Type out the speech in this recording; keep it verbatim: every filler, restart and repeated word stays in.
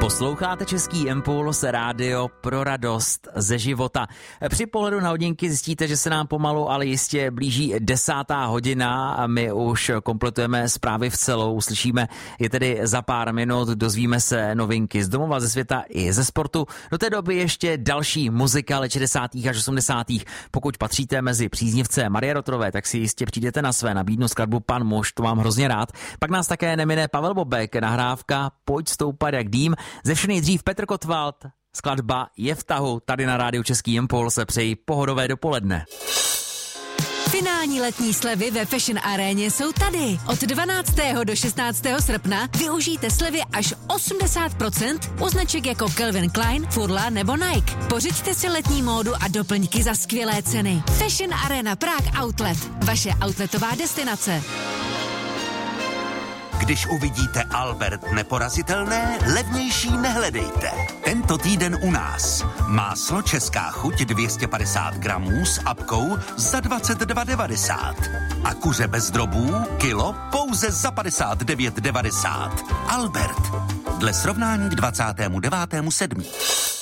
Posloucháte Český impuls, rádio pro radost ze života. Při pohledu na hodinky zjistíte, že se nám pomalu, ale jistě blíží desátá hodina a my už kompletujeme zprávy v celou. Slyšíme je tedy za pár minut, dozvíme se novinky z domova, ze světa i ze sportu. Do té doby ještě další muzika let šedesátých až osmdesátých. Pokud patříte mezi příznivce Marie Rotrové, tak si jistě přijdete na své, nabídnu skladbu Pan muž, to mám hrozně rád. Pak nás také nemine Pavel Bobek, nahrávka Pojď stoupat jak dým. Ze vše nejdřív Petr Kotwald, skladba Je v tahu, tady na rádiu Český impuls, přeji pohodové dopoledne. Finální letní slevy ve Fashion Aréně jsou tady. Od dvanáctého do šestnáctého srpna využijte slevy až osmdesát procent u značek jako Calvin Klein, Furla nebo Nike. Pořiďte si letní módu a doplňky za skvělé ceny. Fashion Arena Prague Outlet, vaše outletová destinace. Když uvidíte Albert neporazitelné, levnější nehledejte. Tento týden u nás. Máslo Česká chuť dvě stě padesát gramů s apkou za dvacet dva devadesát. A kuře bez drobů kilo pouze za padesát devět devadesát. Albert. Dle srovnání k dvacátému devátému sedmého